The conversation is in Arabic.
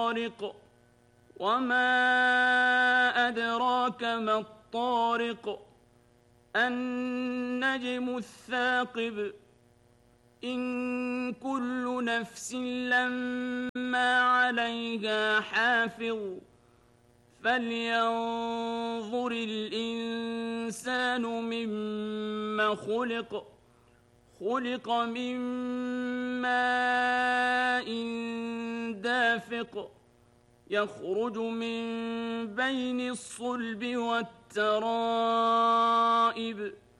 الطارق وما أدراك ما الطارق النجم الثاقب إن كل نفس لما عليها حافظ فلينظر الإنسان مما خلق من ماء دافق يخرج من بين الصلب والترائب